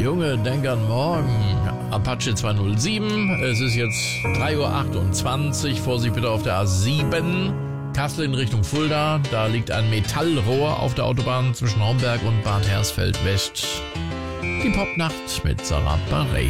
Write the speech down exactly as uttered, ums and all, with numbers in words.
Junge, denk an morgen. Apache zweihundertsieben. Es ist jetzt drei Uhr achtundzwanzig. Vorsicht bitte auf der A sieben. Kassel in Richtung Fulda. Da liegt ein Metallrohr auf der Autobahn zwischen Homberg und Bad Hersfeld West. Die Popnacht mit Sarah Barret.